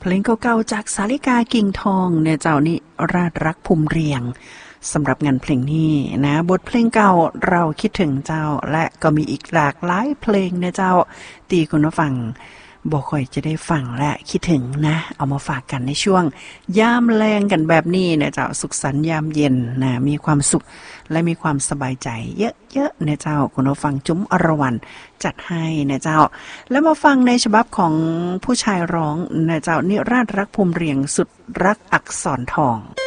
ลงเก่าๆจากสาลิกากิ่งทองเนี่ยเจ้านี่ราดรักภูมิเรียงสำหรับงานเพลงนี้นะบทเพลงเก่าเราคิดถึงเจ้าและก็มีอีกหลากหลายเพลงเนี่ยเจ้าตีคุณผู้ฟังบ่ค่อยจะได้ฟังและคิดถึงนะเอามาฝากกันในช่วงยามแลงกันแบบนี้นะเจ้าสุขสันต์ยามเย็นนะมีความสุขและมีความสบายใจเยอะๆนะเจ้าคุณผู้ฟังจุ๋มอรวรรณจัดให้นะเจ้าแล้วมาฟังในฉบับของผู้ชายร้องนะเจ้านิราศรักภูมิเรียงสุดรักอักษรทอง